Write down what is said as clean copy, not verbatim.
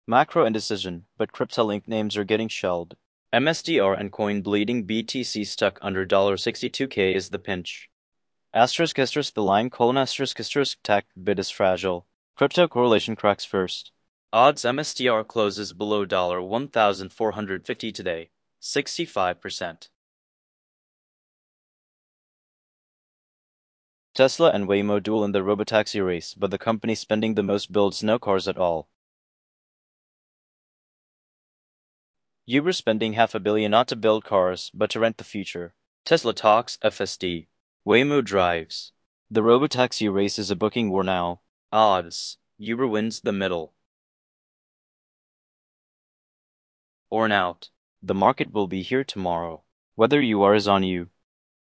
Macro indecision, but crypto-linked names are getting shelled. MSTR and coin bleeding, BTC stuck under $62K is the pinch. *** the line: *** tech bid is fragile. Crypto correlation cracks first. Odds: MSTR closes below $1,450 today, 65%. Tesla and Waymo duel in the robotaxi race, but the company spending the most builds no cars at all. Uber spending $500 million not to build cars, but to rent the future. Tesla talks FSD. Waymo drives. The robotaxi race is a booking war now. Odds: Uber wins the middle. Or out. The market will be here tomorrow. Whether you are is on you.